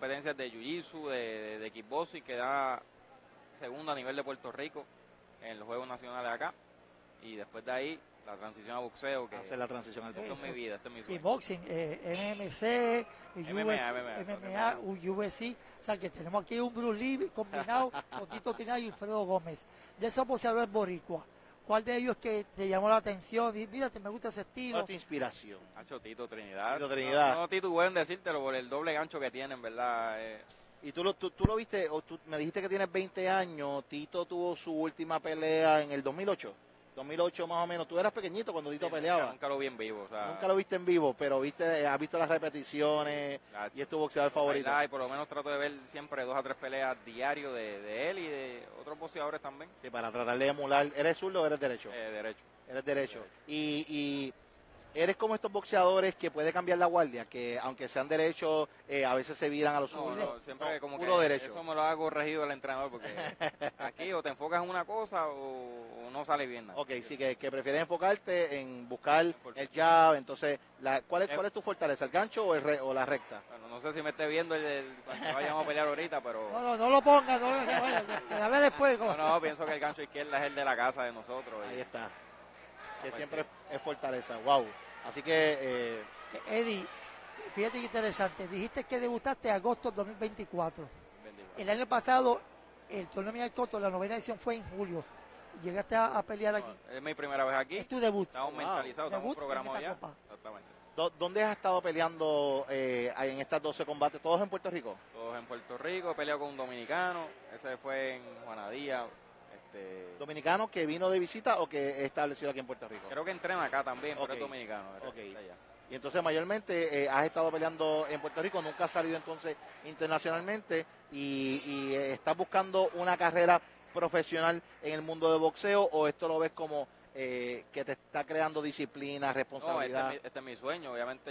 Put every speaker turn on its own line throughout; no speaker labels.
competencias de jiu-jitsu, de kickboxing, que da segundo a nivel de Puerto Rico en los Juegos Nacionales acá. Y después de ahí, la transición a boxeo. Que
hacer la transición al boxeo.
Esto es mi vida, esto es mi sueño.
Y boxing, MMC, MMA, UFC. O sea que tenemos aquí un Bruce Lee combinado con Tito Trinidad y Alfredo Gómez. De esos boxeadores boricua, ¿cuál de ellos que te llamó la atención? Y mira, me gusta ese estilo.
¿Cuál es tu inspiración?
Hacho, Tito Trinidad.
Tito Trinidad.
No titubeen decírtelo por el doble gancho que tienen, ¿verdad?
Y tú lo viste, o tú me dijiste que tienes 20 años, Tito tuvo su última pelea en el 2008. 2008 más o menos, tú eras pequeñito cuando Tito peleaba.
Nunca lo vi en vivo. O sea,
nunca lo viste en vivo, pero has visto las repeticiones y es tu boxeador favorito.
Y por lo menos trato de ver siempre 2 a 3 peleas diario de él y de otros boxeadores también.
Sí, para tratar de emular. ¿Eres zurdo o eres derecho?
Derecho.
Eres derecho. Y eres como estos boxeadores que puede cambiar la guardia, que aunque sean derechos, a veces se viran a los zurdos.
No, siempre como
puro
que
derecho.
Eso me lo ha corregido el entrenador, porque aquí o te enfocas en una cosa o no sale bien nada.
Ok, sí, que prefieres enfocarte en buscar el jab. Entonces, ¿cuál es tu fortaleza? ¿El gancho o la recta?
Bueno, no sé si me esté viendo cuando vayamos a pelear ahorita, pero...
No lo pongas, la ve después.
No, pienso que el gancho izquierda es el de la casa de nosotros.
Ahí está. Que siempre es fortaleza. Wow. Así que...
Eddie, fíjate que interesante. Dijiste que debutaste en agosto de 2024. El año pasado, el torneo Miguel Cotto, la 9ª edición fue en julio. Llegaste a pelear aquí.
Es mi primera vez aquí.
Es tu debut.
Estamos mentalizados, estamos programados ya. Exactamente.
¿Dónde has estado peleando en estas 12 combates? ¿Todos en Puerto Rico?
Todos en Puerto Rico. He peleado con un dominicano. Ese fue en Juanadía.
¿Dominicano que vino de visita o que es establecido aquí en Puerto Rico?
Creo que entrena acá también, pero es dominicano.
Y entonces mayormente has estado peleando en Puerto Rico, nunca has salido entonces internacionalmente y estás buscando una carrera profesional en el mundo de boxeo, o esto lo ves como que te está creando disciplina, responsabilidad.
No, este es mi sueño. Obviamente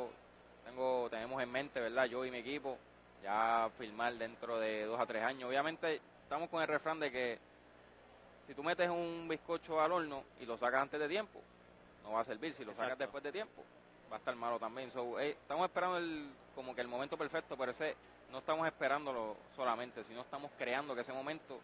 tenemos en mente, ¿verdad? Yo y mi equipo, ya firmar dentro de 2 a 3 años. Obviamente estamos con el refrán de que si tú metes un bizcocho al horno y lo sacas antes de tiempo, no va a servir. Si lo sacas después de tiempo, va a estar malo también. Estamos esperando como que el momento perfecto, pero no estamos esperándolo solamente, sino estamos creando que ese momento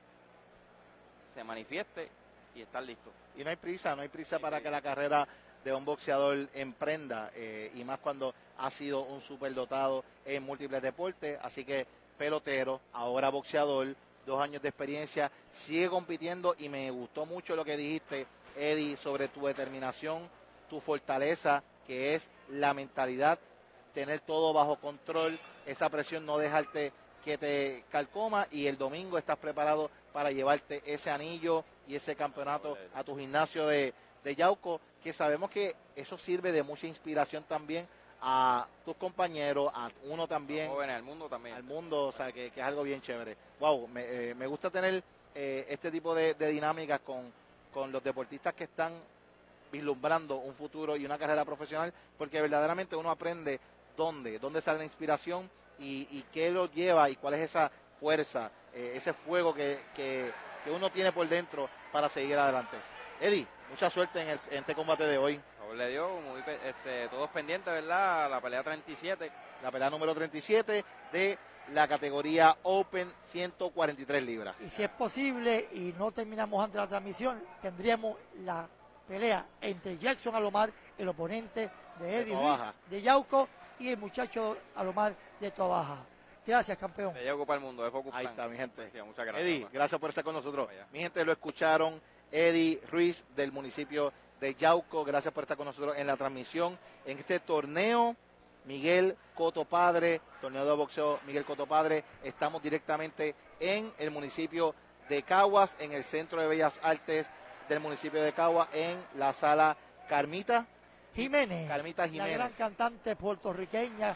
se manifieste y estar listo.
Y no hay prisa para que la carrera de un boxeador emprenda, y más cuando ha sido un superdotado en múltiples deportes. Así que pelotero, ahora boxeador, 2 años de experiencia, sigue compitiendo, y me gustó mucho lo que dijiste, Eddie, sobre tu determinación, tu fortaleza, que es la mentalidad, tener todo bajo control, esa presión, no dejarte que te calcoma, y el domingo estás preparado para llevarte ese anillo y ese campeonato a tu gimnasio de Yauco, que sabemos que eso sirve de mucha inspiración también a tus compañeros, a uno también.
Los jóvenes, al mundo también.
Al mundo, o sea, que es algo bien chévere. Wow, me gusta tener este tipo de dinámicas con los deportistas que están vislumbrando un futuro y una carrera profesional, porque verdaderamente uno aprende dónde sale la inspiración y qué lo lleva y cuál es esa fuerza, ese fuego que uno tiene por dentro para seguir adelante. Eddie, mucha suerte en este combate de hoy.
Le dio todos pendientes, ¿verdad? La pelea 37.
La pelea número 37 de la categoría Open, 143 libras.
Y si es posible y no terminamos antes de la transmisión, tendríamos la pelea entre Jackson Alomar, el oponente de Eddie Ruiz de Yauco, y el muchacho Alomar de Toabaja. Gracias, campeón.
De Yauco para el mundo, de Focus
Ahí
Plan.
está, mi gente.
Sí, muchas gracias.
Eddie, gracias por estar con nosotros. Mi gente, lo escucharon. Eddie Ruiz, del municipio de Yauco, gracias por estar con nosotros en la transmisión en este torneo Miguel Cotto Padre, torneo de boxeo Miguel Cotto Padre. Estamos directamente en el municipio de Caguas, en el Centro de Bellas Artes del municipio de Caguas, en la sala Carmita Jiménez,
la gran cantante puertorriqueña,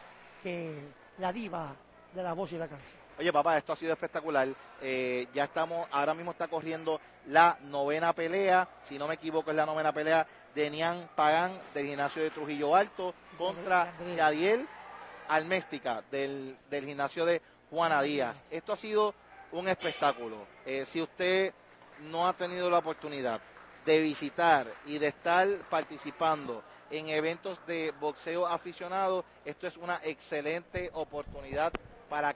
la diva de la voz y la canción.
Oye, papá, esto ha sido espectacular. Ahora mismo está corriendo la 9ª pelea, si no me equivoco es la 9ª pelea de Nian Pagán del gimnasio de Trujillo Alto contra Yadiel Alméstica del gimnasio de Juana Díaz. Esto ha sido un espectáculo. Si usted no ha tenido la oportunidad de visitar y de estar participando en eventos de boxeo aficionado, esto es una excelente oportunidad para